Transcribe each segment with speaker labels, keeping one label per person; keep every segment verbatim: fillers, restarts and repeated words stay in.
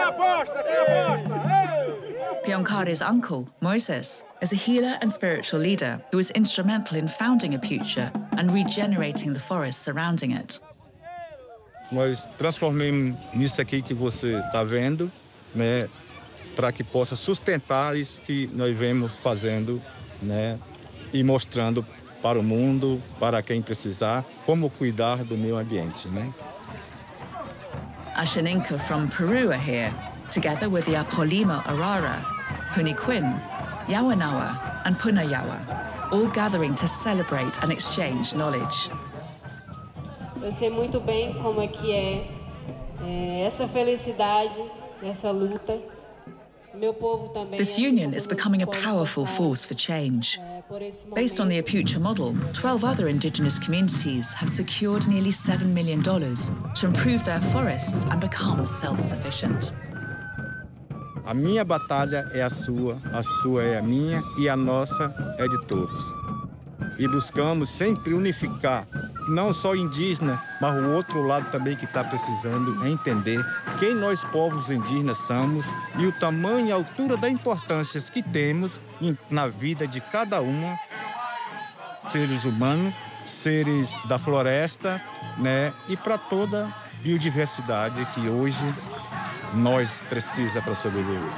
Speaker 1: Poincare's uncle, Moises, is a healer and spiritual leader who was instrumental in founding Apucha and regenerating the forests surrounding it.
Speaker 2: Nós transformamos nisso aqui que você está vendo, né, para que possa sustentar isso que nós vemos fazendo, né, e mostrando para o mundo, para quem precisar, como cuidar do meio ambiente, né?
Speaker 1: Ashaninka from Peru are here, together with the Apolimo Arara, Huniquin, Yawanawa and Punayawa, all gathering to celebrate and exchange knowledge.
Speaker 3: Eu sei muito bem como é que é, é essa felicidade, essa luta. Meu povo também.
Speaker 1: This union is becoming a powerful force for change. Based on the Apucha model, twelve other indigenous communities have secured nearly seven million dollars to improve their forests and become self-sufficient.
Speaker 2: A minha batalha é a sua, a sua é a minha e a nossa é de todos. E buscamos sempre unificar, não só indígena, mas o outro lado também que está precisando é entender quem nós povos indígenas somos e o tamanho e a altura da importância que temos na vida de cada uma, seres humanos, seres da floresta, né, e para toda a biodiversidade que hoje nós precisamos para sobreviver.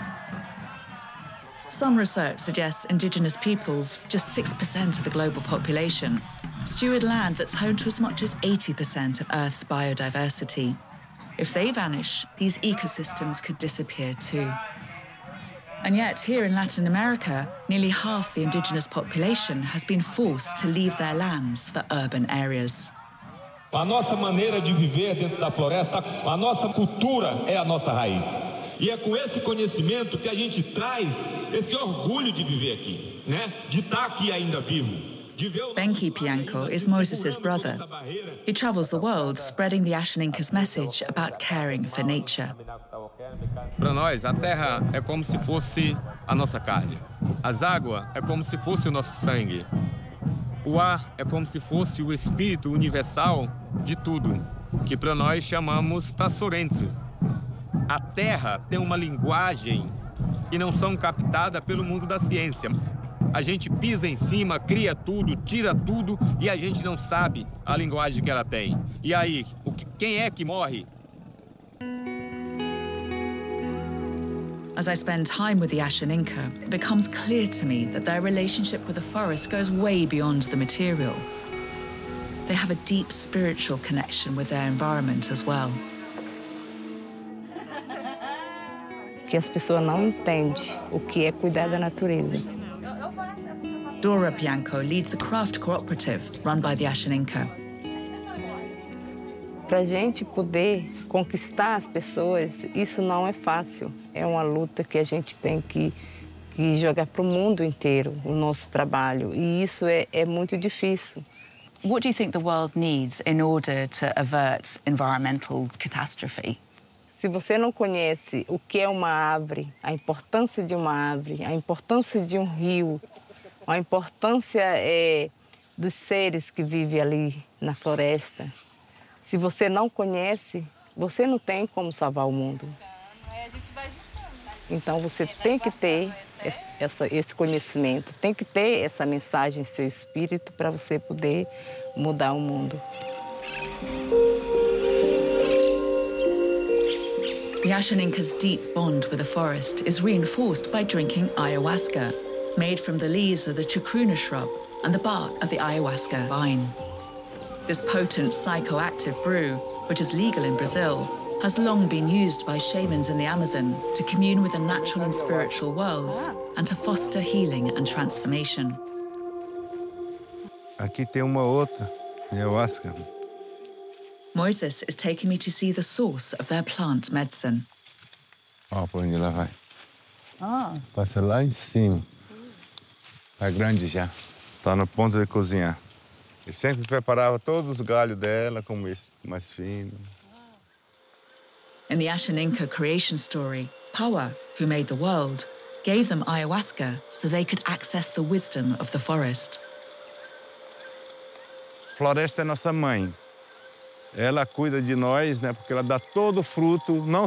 Speaker 1: Some research suggests indigenous peoples, just six percent of the global population, steward land that's home to as much as eighty percent of Earth's biodiversity. If they vanish, these ecosystems could disappear too. And yet, here in Latin America, nearly half the indigenous population has been forced to leave their lands for urban areas.
Speaker 4: A nossa maneira de viver dentro da floresta, a nossa cultura é a nossa raiz. E é com esse conhecimento que a gente traz esse orgulho de viver aqui, né? De estar aqui ainda vivo.
Speaker 1: Benki Pianco is Moses' brother. He travels the world spreading the Ashaninka's message about caring for nature.
Speaker 5: Para nós, a terra é como se fosse a nossa carne. As águas é como se fosse o nosso sangue. O ar é como se fosse o espírito universal de tudo, que para nós chamamos Tassorense. A terra tem uma linguagem que não são captada pelo mundo da ciência. A gente pisa em cima, cria tudo, tira tudo e a gente não sabe a linguagem que ela tem. E aí, o que, quem é que morre?
Speaker 1: As I spend time with the Ashaninka, it becomes clear to me that their relationship with the forest goes way beyond the material. They have a deep spiritual connection with their environment as well.
Speaker 6: Que as pessoas não entendem o que é cuidar da natureza.
Speaker 1: Dora Pianco leads a craft cooperative run by the Ashaninka.
Speaker 6: Para a gente poder conquistar as pessoas, isso não é fácil. É uma luta que a gente tem que, que jogar para o mundo inteiro, o nosso trabalho. E isso é, é muito difícil.
Speaker 1: What do you think the world needs in order to avert environmental catastrophe?
Speaker 6: Se você não conhece o que é uma árvore, a importância de uma árvore, a importância de um rio, a importância é, dos seres que vivem ali na floresta, se você não conhece, você não tem como salvar o mundo. Então você tem que ter essa, esse conhecimento, tem que ter essa mensagem em seu espírito para você poder mudar o mundo.
Speaker 1: The Ashaninka's deep bond with the forest is reinforced by drinking ayahuasca, made from the leaves of the chacruna shrub and the bark of the ayahuasca vine. This potent psychoactive brew, which is legal in Brazil, has long been used by shamans in the Amazon to commune with the natural and spiritual worlds and to foster healing and transformation.
Speaker 7: Aqui tem uma outra, ayahuasca.
Speaker 1: Moises is taking me to see the source of their plant medicine.
Speaker 7: Ó, por onde ela vai.
Speaker 6: Ah.
Speaker 7: Passa lá em cima. Tá grande já. Tá no ponto de cozinhar. E sempre preparava todos os galhos dela como esse, mais fino.
Speaker 1: In the Ashaninka creation story, Pawa, who made the world, gave them ayahuasca so they could access the wisdom of the forest.
Speaker 7: Floresta é nossa mãe. Ela cuida de nós, né, porque ela dá todo o fruto, não